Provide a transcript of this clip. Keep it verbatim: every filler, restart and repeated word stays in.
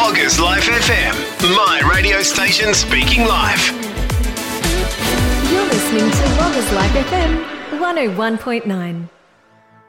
Roggers Life F M, my radio station speaking live. You're listening to Roggers Life F M one oh one point nine.